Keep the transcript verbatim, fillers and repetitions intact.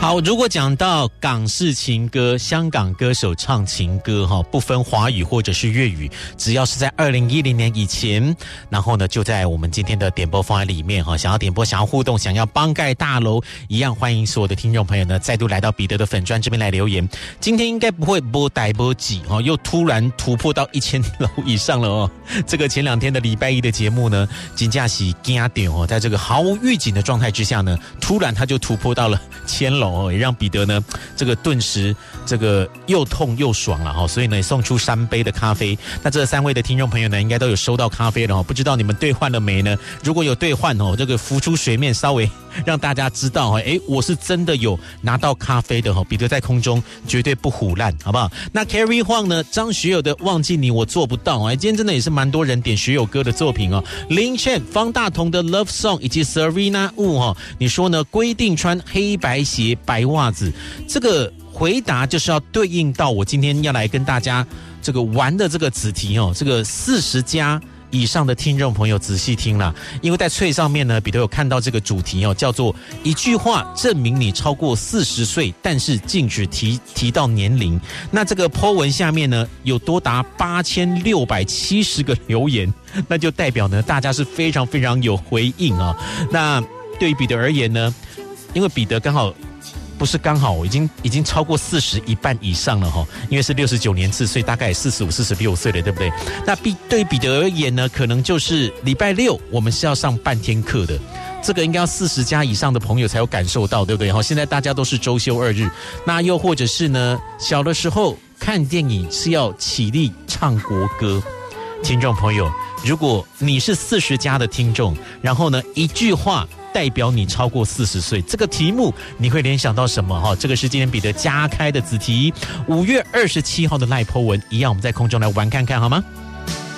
好，如果讲到港式情歌，香港歌手唱情歌哈，不分华语或者是粤语，只要是在二零一零年以前，然后呢就在我们今天的点播方案里面哈，想要点播、想要互动、想要帮盖大楼一样，欢迎所有的听众朋友呢再度来到彼得的粉专这边来留言。今天应该不会波带波几哈，又突然突破到一千楼以上了哦。这个前两天的礼拜一的节目呢，真的是惊到哦，在这个毫无预警的状态之下呢，突然他就突破到了千楼。也让彼得呢这个顿时这个又痛又爽了哈，所以呢送出三杯的咖啡。那这三位的听众朋友呢应该都有收到咖啡了哈，不知道你们兑换了没呢？如果有兑换哦，这个浮出水面，稍微让大家知道哈，哎，我是真的有拿到咖啡的哈。彼得在空中绝对不唬烂，好不好？那 Carry Huang 呢？张学友的忘记你我做不到哎，今天真的也是蛮多人点学友歌的作品哦。林倩、方大同的 Love Song 以及 Serena Wu 哈，你说呢？规定穿黑白鞋、白袜子，这个回答就是要对应到我今天要来跟大家这个玩的这个子题哦。这个四十加以上的听众朋友仔细听啦，因为在脆上面呢，彼得有看到这个主题哦，叫做一句话证明你超过四十岁，但是禁止提提到年龄。那这个 po 文下面呢，有多达八千六百七十个留言，那就代表呢，大家是非常非常有回应啊、哦。那对于彼得而言呢，因为彼得刚好不是刚好，已经已经超过四十一半以上了哈，因为是六十九年次，所以大概四十五、四十六岁了，对不对？那比对于彼得而言呢，可能就是礼拜六我们是要上半天课的，这个应该要四十加以上的朋友才有感受到，对不对？哈，现在大家都是周休二日，那又或者是呢，小的时候看电影是要起立唱国歌。听众朋友，如果你是四十加的听众，然后呢一句话代表你超过四十岁，这个题目你会联想到什么？这个是今天彼得加开的子题，五月二十七号的赖po文一样，我们在空中来玩看看好吗？